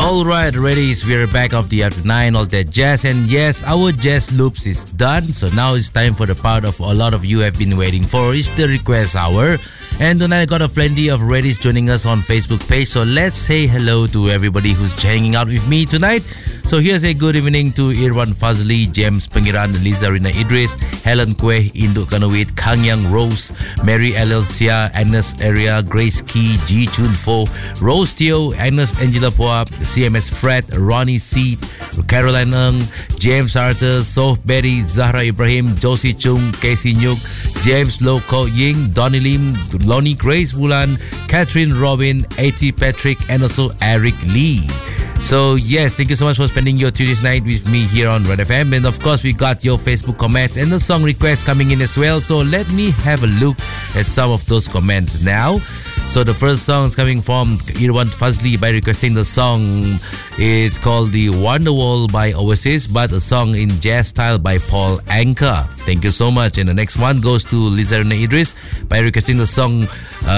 Alright, readies, we are back of the after 9, all that jazz. And yes, our jazz loops is done. So now it's time for the part of a lot of you have been waiting for. It's the request hour. And tonight I got a plenty of readies joining us on Facebook page. So let's say hello to everybody who's hanging out with me tonight. So here's a good evening to Irwan Fazli, James Pengiran, Liza Rina Idris, Helen Kweh, Induk Kanawit, Kang Yang Rose, Mary Alelsia, Agnes Area, Grace Key, Ji Chun Fo, Rose Teo, Agnes Angela Poa, CMS Fred, Ronnie C, Caroline Ng, James Arthur, Sof Berry, Zahra Ibrahim, Josie Chung, Casey Nyuk, James Loco Ying, Donnie Lim, Lonnie Grace Wulan, Catherine Robin, A.T. Patrick, and also Eric Lee. So yes, thank you so much for spending your Tuesday night with me here on Red FM. And of course, we got your Facebook comments and the song requests coming in as well. So let me have a look at some of those comments now. So the first song is coming from Irwan Fazli by requesting the song. It's called The Wonderwall by Oasis, but a song in jazz style by Paul Anka. Thank you so much. And the next one goes to Liza Rina Idris by requesting the song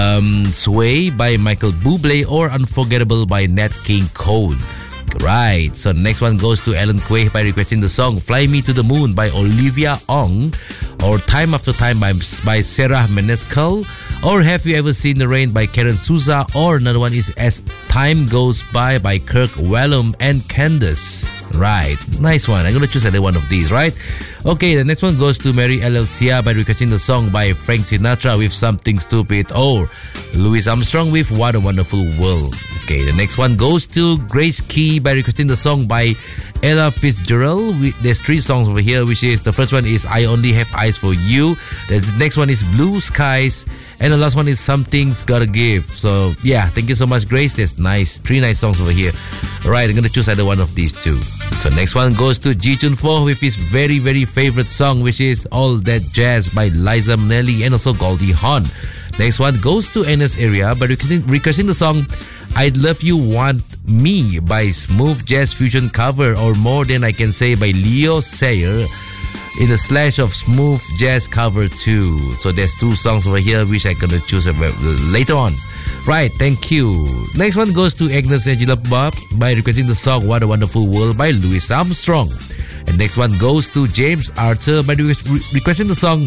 Sway by Michael Bublé or Unforgettable by Nat King Cole. Right, so the next one goes to Ellen Kweh by requesting the song Fly Me to the Moon by Olivia Ong, or Time After Time by Sarah Menescal, or Have You Ever Seen the Rain by Karen Souza, or another one is As Time Goes By Kirk Whalum and Candace. Right, nice one. I'm going to choose either one of these, right? Okay, the next one goes to Mary Alelsia by requesting the song by Frank Sinatra with Something Stupid, or Louis Armstrong with What a Wonderful World. Okay, the next one goes to Grace Key by requesting the song by Ella Fitzgerald. There's 3 songs over here, which is, the first one is I Only Have Eyes for You. The next one is Blue Skies. And the last one is Something's Gotta Give. So yeah, thank you so much, Grace. There's 3 nice songs over here. Alright, I'm going to choose either one of these 2. So next one goes to Ji Chun Fo with his very, very favorite song, which is All That Jazz by Liza Minnelli and also Goldie Hawn. Next one goes to Agnes Area by requesting the song I'd Love You Want Me by Smooth Jazz Fusion Cover, or More Than I Can Say by Leo Sayer in a slash of Smooth Jazz Cover 2. So there's 2 songs over here which I'm going to choose later on. Right, thank you. Next one goes to Agnes Angela Bob by requesting the song What a Wonderful World by Louis Armstrong. And next one goes to James Arthur by requesting the song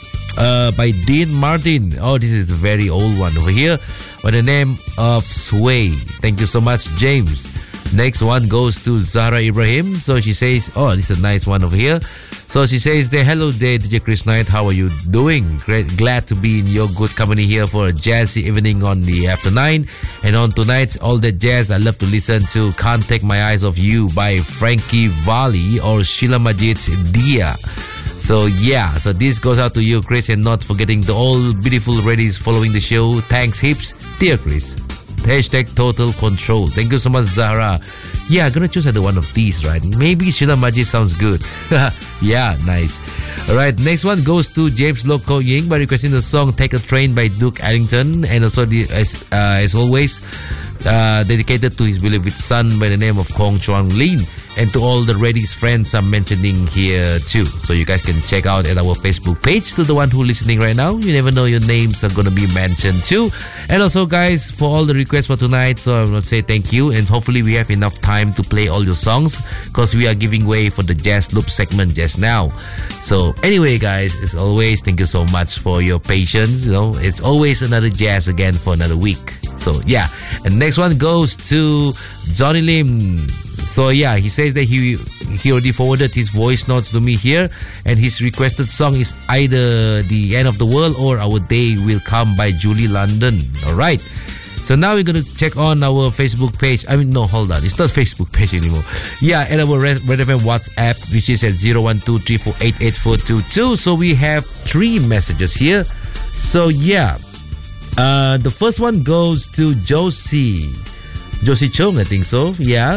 by Dean Martin. Oh, this is a very old one over here by the name of Sway. Thank you so much, James. Next one goes to Zahra Ibrahim. So she says, oh, this is a nice one over here. So she says, hello there, DJ Chris Knight. How are you doing? Great, glad to be in your good company here for a jazzy evening on the After 9. And on tonight's All That Jazz, I love to listen to Can't Take My Eyes Off You by Frankie Valli or Sheila Majid's Dia. So yeah, so this goes out to you, Chris, and not forgetting the all beautiful ladies following the show. Thanks heaps, dear Chris. Hashtag Total Control. Thank you so much, Zahra. Yeah, I'm gonna choose either one of these, right? Maybe Sheila Majid sounds good. Yeah, nice. Alright, next one goes to James Loco Ying by requesting the song Take a Train by Duke Ellington, and also as always dedicated to his beloved son by the name of Kong Chuang Lin, and to all the Reddy's friends I'm mentioning here too. So you guys can check out at our Facebook page. To the one who listening right now, you never know, your names are gonna be mentioned too. And also, guys, for all the requests for tonight, so I'm gonna say thank you, and hopefully we have enough time to play all your songs, because we are giving way for the Jazz Loop segment just now. So anyway, guys, as always, thank you so much for your patience. You know, it's always another jazz again for another week. So yeah, and next one goes to Johnny Lim. So yeah, he says that he already forwarded his voice notes to me here, and his requested song is either The End of the World or Our Day Will Come by Julie London. Alright, so now we're going to check on our Facebook page. I mean, no, hold on, it's not Facebook page anymore. Yeah, and our Red FM WhatsApp, which is at 01234888422. So we have 3 messages here. So yeah, the first one goes to Josie Chung, I think so. Yeah,